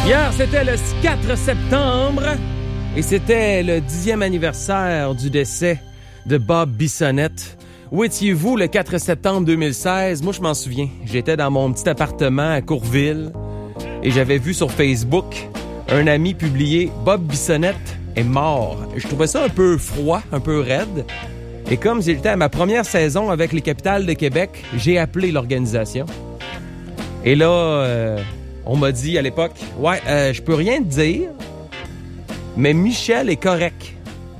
Hier, c'était le 4 septembre et c'était le 10e anniversaire du décès de Bob Bissonnette. Où étiez-vous le 4 septembre 2016? Moi, je m'en souviens. J'étais dans mon petit appartement à Courville et j'avais vu sur Facebook un ami publier « Bob Bissonnette est mort ». Je trouvais ça un peu froid, un peu raide. Et comme j'étais à ma première saison avec les Capitales de Québec, j'ai appelé l'organisation. Et là... on m'a dit à l'époque, je peux rien te dire, mais Michel est correct.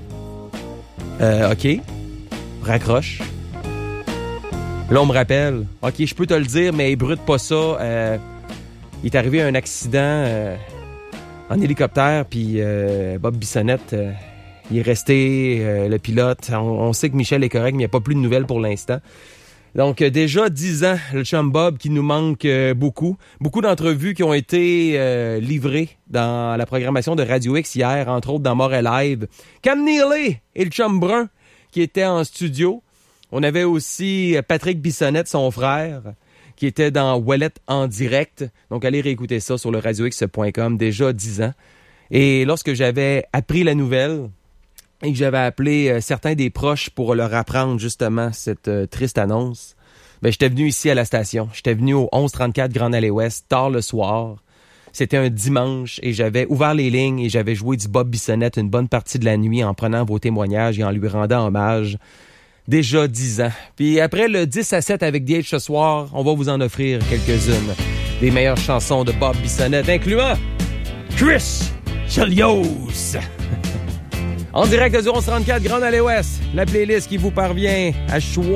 OK. Raccroche. Là, on me rappelle, OK, je peux te le dire, mais brûte pas ça. Il est arrivé un accident en hélicoptère, puis Bob Bissonnette, il est resté le pilote. On sait que Michel est correct, mais il n'y a pas plus de nouvelles pour l'instant. Donc, déjà 10 ans, le chum Bob qui nous manque beaucoup. Beaucoup d'entrevues qui ont été livrées dans la programmation de Radio X hier, entre autres dans Montréal Live. Cam Neely et le chum Brun qui étaient en studio. On avait aussi Patrick Bissonnette, son frère, qui était dans Ouellette en direct. Donc, allez réécouter ça sur le radiox.com, déjà 10 ans. Et lorsque j'avais appris la nouvelle... et que j'avais appelé certains des proches pour leur apprendre justement cette triste annonce, j'étais venu ici à la station. J'étais venu au 1134 Grande Allée Ouest, tard le soir. C'était un dimanche et j'avais ouvert les lignes et j'avais joué du Bob Bissonnette une bonne partie de la nuit en prenant vos témoignages et en lui rendant hommage. Déjà 10 ans. Puis après le 10 à 7 avec DH ce soir, on va vous en offrir quelques-unes des meilleures chansons de Bob Bissonnette, incluant Chris Chelios. En direct de 1134 Grande Allée Ouest, la playlist qui vous parvient à choix.